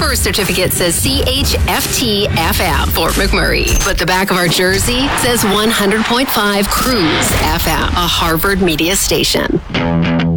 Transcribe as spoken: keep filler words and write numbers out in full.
birth certificate says C H F T F M, Fort McMurray. But the back of our jersey says one hundred point five Cruise F M, a Harvard media station.